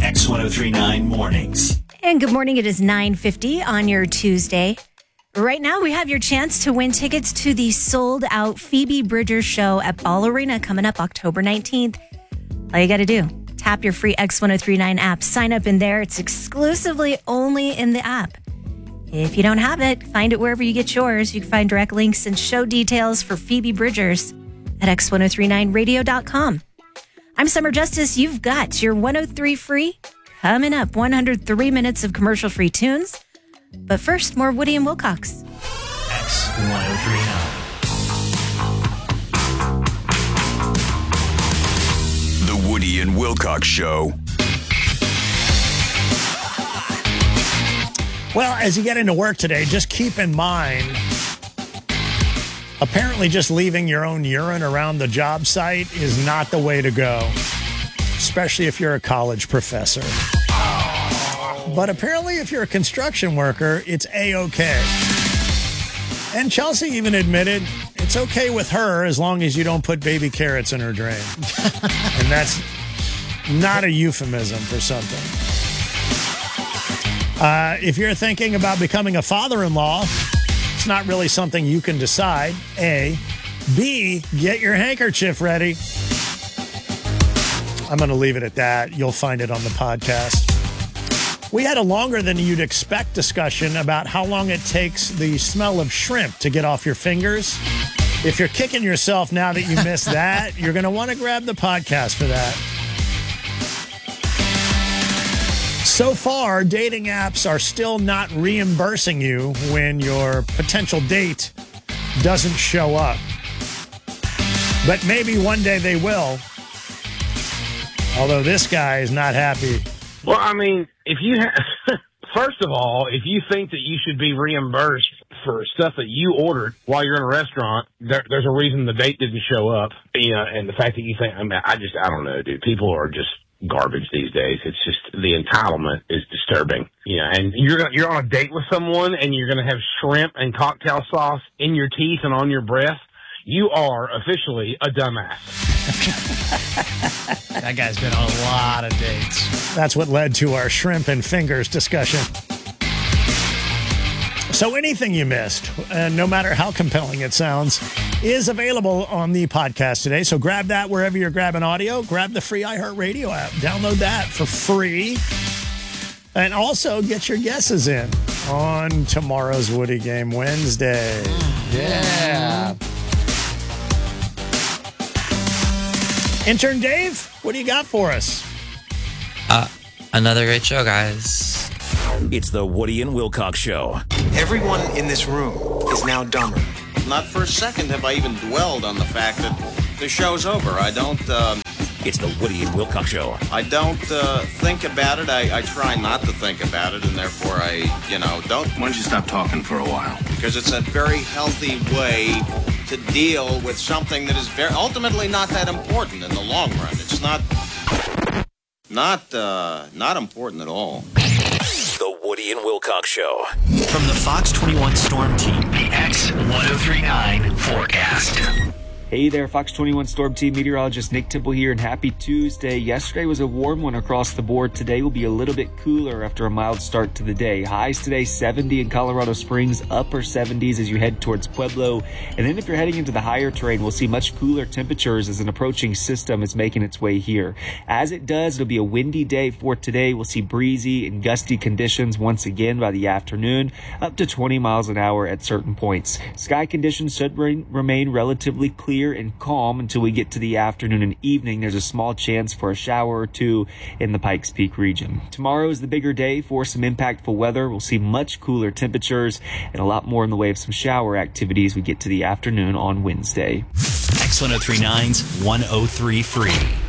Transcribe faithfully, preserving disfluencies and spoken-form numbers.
X ten thirty-nine Mornings. And good morning. It is nine fifty on your Tuesday. Right now, we have your chance to win tickets to the sold-out Phoebe Bridgers show at Ball Arena coming up October nineteenth. All you got to do, tap your free X ten thirty-nine app. Sign up in there. It's exclusively only in the app. If you don't have it, find it wherever you get yours. You can find direct links and show details for Phoebe Bridgers at X ten thirty-nine radio dot com. I'm Summer Justice. You've got your one oh three free coming up. one hundred three minutes of commercial-free tunes. But first, more Woody and Wilcox. X ten thirty-nine. The Woody and Wilcox Show. Well, as you get into work today, just keep in mind, apparently just leaving your own urine around the job site is not the way to go, especially if you're a college professor. But apparently if you're a construction worker, it's A-okay. And Chelsea even admitted it's okay with her as long as you don't put baby carrots in her drain. And that's not a euphemism for something. Uh, if you're thinking about becoming a father-in-law, it's not really something you can decide, A. B, get your handkerchief ready. I'm going to leave it at that. You'll find it on the podcast. We had a longer than you'd expect discussion about how long it takes the smell of shrimp to get off your fingers. If you're kicking yourself now that you missed that, you're going to want to grab the podcast for that. So far, dating apps are still not reimbursing you when your potential date doesn't show up. But maybe one day they will. Although this guy is not happy. Well, I mean, if you ha- first of all, if you think that you should be reimbursed for stuff that you ordered while you're in a restaurant, there, there's a reason the date didn't show up. You know, and the fact that you think, I mean, I just, I don't know, dude. People are just garbage these days. It's just the entitlement is disturbing. You know, and you're gonna, you're on a date with someone and you're going to have shrimp and cocktail sauce in your teeth and on your breath. You are officially a dumbass. That guy's been on a lot of dates. That's what led to our shrimp and fingers discussion. So anything you missed, uh, no matter how compelling it sounds, is available on the podcast today. So grab that wherever you're grabbing audio. Grab the free iHeartRadio app. Download that for free. And also get your guesses in on tomorrow's Woody Game Wednesday. Yeah. Intern Dave, what do you got for us? Uh, another great show, guys. It's the Woody and Wilcox Show. Everyone in this room is now dumber. Not for a second have I even dwelled on the fact that the show's over. I don't, uh... It's the Woody and Wilcox Show. I don't, uh, think about it. I, I try not to think about it, and therefore I, you know, don't... Why don't you stop talking for a while? Because it's a very healthy way to deal with something that is very, ultimately not that important in the long run. It's not, not, uh, not important at all. The Woody and Wilcox Show. From the Fox twenty-one Storm Team, the X ten thirty-nine forecast. Hey there, Fox twenty-one Storm Team meteorologist Nick Temple here, and happy Tuesday. Yesterday was a warm one across the board. Today will be a little bit cooler after a mild start to the day. Highs today, seventy in Colorado Springs, upper seventies as you head towards Pueblo. And then if you're heading into the higher terrain, we'll see much cooler temperatures as an approaching system is making its way here. As it does, it'll be a windy day for today. We'll see breezy and gusty conditions once again by the afternoon, up to twenty miles an hour at certain points. Sky conditions should re- remain relatively clear and calm until we get to the afternoon and evening. There's a small chance for a shower or two in the Pikes Peak region. Tomorrow is the bigger day for some impactful weather. We'll see much cooler temperatures and a lot more in the way of some shower activity as we get to the afternoon on Wednesday. X ten thirty-nine's one oh three free.